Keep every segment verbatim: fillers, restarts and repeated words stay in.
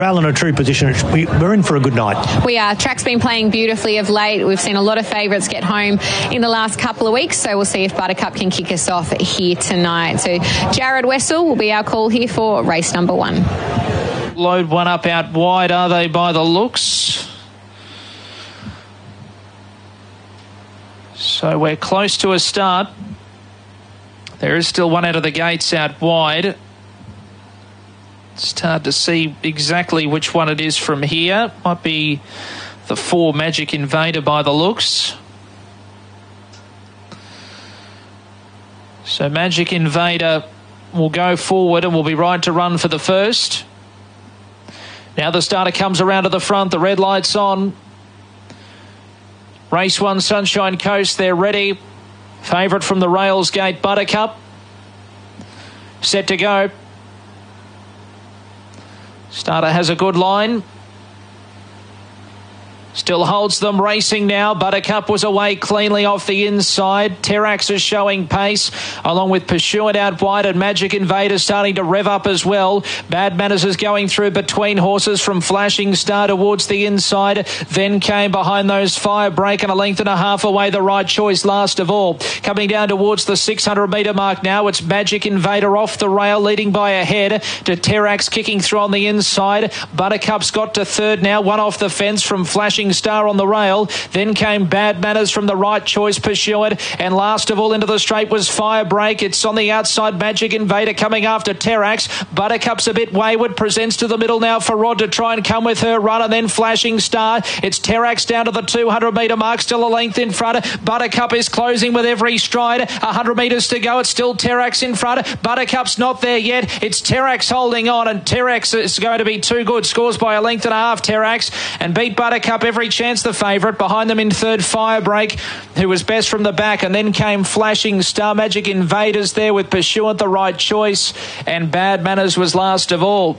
Well, in a true position, we, we're in for a good night. We are. Track's been playing beautifully of late. We've seen a lot of favourites get home in the last couple of weeks, so we'll see if Buttercup can kick us off here tonight. So Jared Wessel will be our call here for race number one. Load one up out wide, are they, by the looks? So we're close to a start. There is still one out of the gates out wide. It's hard to see exactly which one it is from here. Might be the four Magic Invader by the looks. So Magic Invader will go forward and will be right to run for the first. Now the starter comes around to the front. The red light's on. Race one, Sunshine Coast, they're ready. Favourite from the Rails Gate, Buttercup. Set to go. Starter has a good line. Still holds them, racing now. Buttercup was away cleanly off the inside. Terax is showing pace, along with Pursuant out wide, and Magic Invader starting to rev up as well. Bad Manners is going through between horses from Flashing Star towards the inside. Then came behind those Firebreak, and a length and a half away the Right Choice last of all. Coming down towards the six hundred metre mark now, it's Magic Invader off the rail, leading by a head to Terax kicking through on the inside. Buttercup's got to third now, one off the fence from Flashing Star on the rail. Then came Bad Manners from the Right Choice, Pursuant, and last of all into the straight was Firebreak. It's on the outside, Magic Invader coming after Terax. Buttercup's a bit wayward, presents to the middle now for Rod to try and come with her run, and then Flashing Star. It's Terax down to the two hundred metre mark, still a length in front. Buttercup is closing with every stride. one hundred metres to go. It's still Terax in front. Buttercup's not there yet. It's Terax holding on, and Terax is going to be too good. Scores by a length and a half, Terax, and beat Buttercup every chance, the favourite. Behind them in third, Firebreak, who was best from the back, and then came Flashing Star. Magic Invaders there with Pursuant, the Right Choice, and Bad Manners was last of all.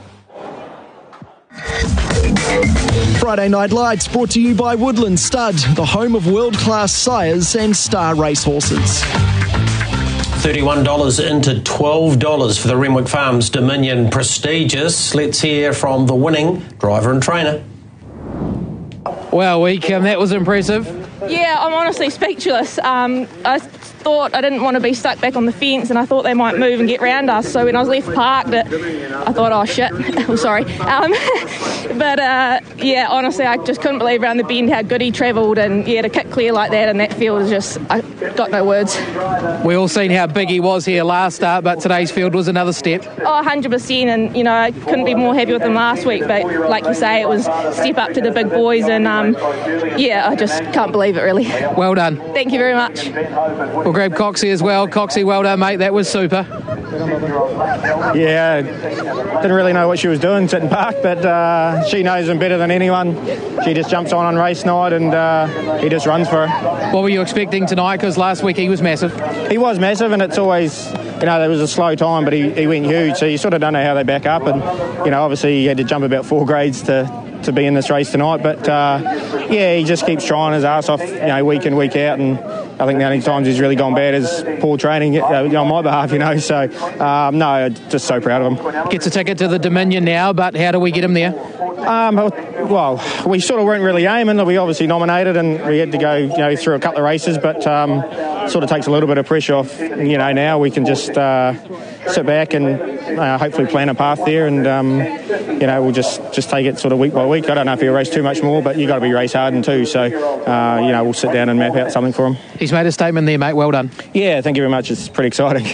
Friday Night Lights brought to you by Woodland Stud, the home of world-class sires and star racehorses. thirty-one dollars into twelve dollars for the Renwick Farms Dominion Prestigious. Let's hear from the winning driver and trainer. Well, week, um, that was impressive. Yeah, I'm honestly speechless. Um, I thought I didn't want to be stuck back on the fence, and I thought they might move and get round us. So when I was left parked, it, I thought, oh shit, oh sorry. Um, but uh, yeah, honestly, I just couldn't believe around the bend how good he travelled, and yeah, to kick clear like that in that field is just, I got no words. We all seen how big he was here last start, but today's field was another step. Oh, one hundred percent, and you know, I couldn't be more happy with him last week. But like you say, it was step up to the big boys, and um, yeah, I just can't believe it really. Well done. Thank you very much. We'll grab Coxie as well. Coxie, well done, mate. That was super. Yeah, didn't really know what she was doing sitting park, but uh, she knows him better than anyone. She just jumps on on race night, and uh, he just runs for her. What were you expecting tonight? Because last week he was massive. He was massive, and it's always, you know, there was a slow time, but he, he went huge, so you sort of don't know how they back up. And, you know, obviously he had to jump about four grades to to be in this race tonight, but uh, yeah, he just keeps trying his ass off, you know, week in, week out, and I think the only times he's really gone bad is poor training uh, on my behalf, you know, so um, no, just so proud of him. Gets a ticket to the Dominion now, but how do we get him there? Um, well, we sort of weren't really aiming. We obviously nominated, and we had to go, you know, through a couple of races, but um, sort of takes a little bit of pressure off. You know, now we can just uh, sit back and uh, hopefully plan a path there, and um, you know, we'll just, just take it sort of week by week. I don't know if he'll race too much more, but you got to be race hardened too. So uh, you know, we'll sit down and map out something for him. He's made a statement there, mate. Well done. Yeah, thank you very much. It's pretty exciting.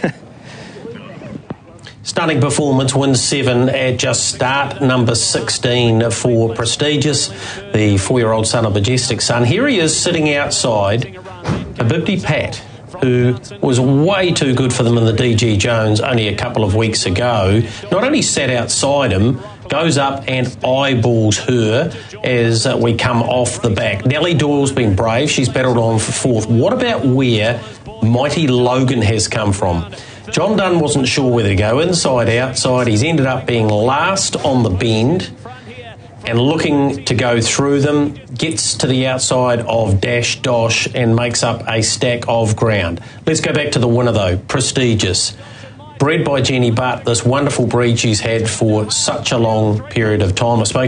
Stunning performance, wins seven at just start number sixteen for Prestigious, the four-year-old son of Majestic Sun. Here he is sitting outside a Bibdi Pat, who was way too good for them in the D G Jones only a couple of weeks ago. Not only sat outside him, goes up and eyeballs her as uh, we come off the back. Nellie Doyle's been brave. She's battled on for fourth. What about where Mighty Logan has come from? John Dunn wasn't sure whether to go inside, outside. He's ended up being last on the bend and looking to go through them. Gets to the outside of Dash Dosh and makes up a stack of ground. Let's go back to the winner, though, Prestigious. bred by Jenny Butt, this wonderful breed she's had for such a long period of time. I spoke